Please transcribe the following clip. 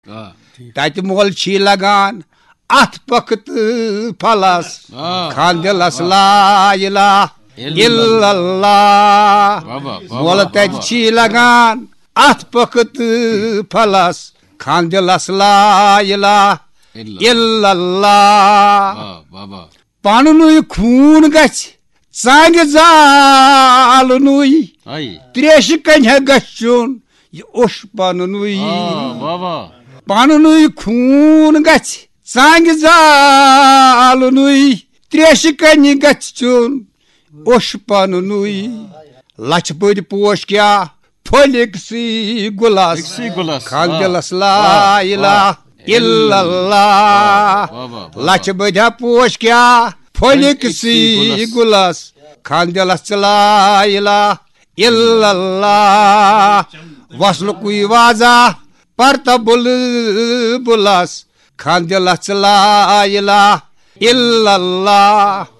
तत मोल छी लगान अथ पख्त फलस खानदिलस ला इलाहा इल्लल्लाह मोल तत छी लगान अथ पख्त फलस खानदिलस ला इलाहा इल्लल्लाह पनुनुय खून गछ चांग जालनुय त्रेश कन्या गछुन ये ओश पनुनुय पनुनुय खून गछ चांग जालनुय त्रेश कन्या गछुन ओश पनुनुय लछपद पोश क्या फलिक सी गुलास खानदिलस ला इलाहा इल्लल्लाह लछपद पोश क्या फलिक सी गुलास खानदिलस ला इलाहा इल्लल्लाह वसल कुई वाजा परता बुलबुलस खानदिलस ला इलाहा इल्लल्लाह।